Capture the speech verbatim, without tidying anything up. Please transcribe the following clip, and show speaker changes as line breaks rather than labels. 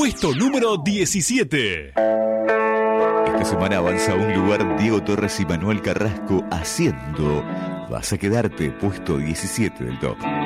Puesto número diecisiete.
Esta semana avanza a un lugar Diego Torres y Manuel Carrasco haciendo Vas a quedarte, puesto diecisiete del top.